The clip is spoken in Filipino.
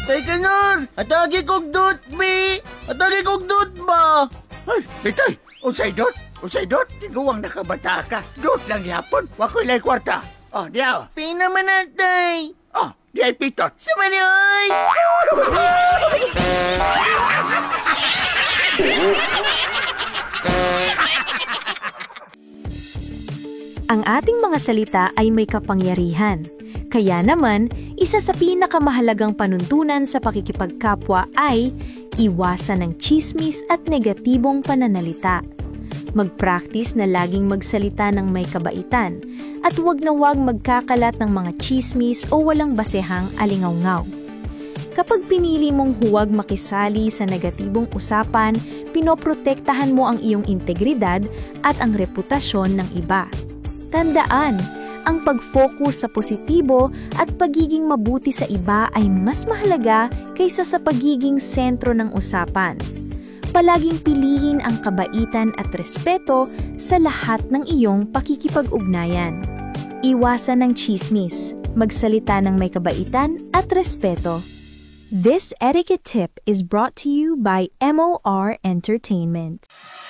Teka Nor, atagi kong dot, be! Atagi kong dot ba? Ay, Bitoy, usay dot? Usay dot? Tiguwang nakabata ka. Dot lang yapon. Wako'y lay kwarta. Oh, diya. Pinaman natay. Oh, diya pitot. Sumanyoy! Ang ating mga salita ay may kapangyarihan. Kaya naman, isa sa pinakamahalagang panuntunan sa pakikipagkapwa ay iwasan ng tsismis at negatibong pananalita. Mag-practice na laging magsalita ng may kabaitan at huwag na huwag magkakalat ng mga tsismis o walang basehang alingawngaw. Kapag pinili mong huwag makisali sa negatibong usapan, pinoprotektahan mo ang iyong integridad at ang reputasyon ng iba. Tandaan, ang pag-focus sa positibo at pagiging mabuti sa iba ay mas mahalaga kaysa sa pagiging sentro ng usapan. Palaging pilihin ang kabaitan at respeto sa lahat ng iyong pakikipag-ugnayan. Iwasan ng tsismis, magsalita ng may kabaitan at respeto. This etiquette tip is brought to you by MOR Entertainment.